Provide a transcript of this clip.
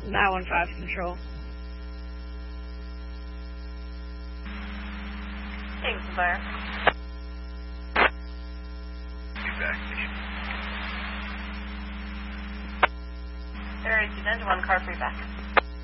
915 Control. Thanks, Fire. Back station. Area 2 1, car free back.